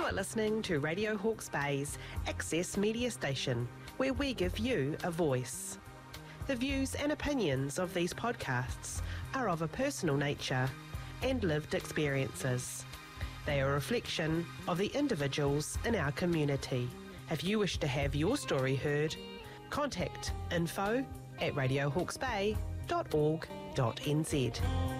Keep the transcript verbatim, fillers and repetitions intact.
You're listening to Radio Hawke's Bay's Access Media Station, where we give you a voice. The views and opinions of these podcasts are of a personal nature and lived experiences. They are a reflection of the individuals in our community. If you wish to have your story heard, contact info at radio hawkes bay dot org dot n z.